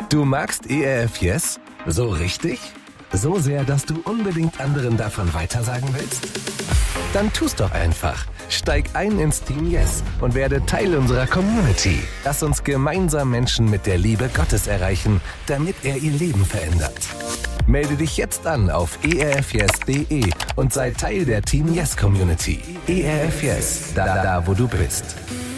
Du magst ERF Yes? So richtig? So sehr, dass du unbedingt anderen davon weitersagen willst? Dann tu's doch einfach. Steig ein ins Team Yes und werde Teil unserer Community. Lass uns gemeinsam Menschen mit der Liebe Gottes erreichen, damit er ihr Leben verändert. Melde dich jetzt an auf erfyes.de und sei Teil der Team Yes Community. ERF Yes, da wo du bist.